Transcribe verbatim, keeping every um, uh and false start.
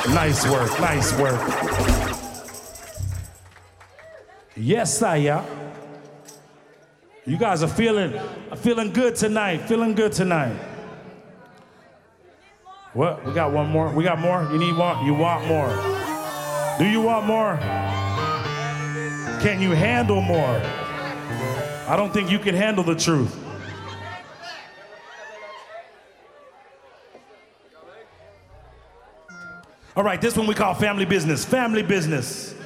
Nice work, nice work. Yes, sir. You guys are feeling, feeling good tonight, feeling good tonight. What? We got one more? We got more? You need one? You want more? Do you want more? Can you handle more? I don't think you can handle the truth. All right, this one we call family business. Family business.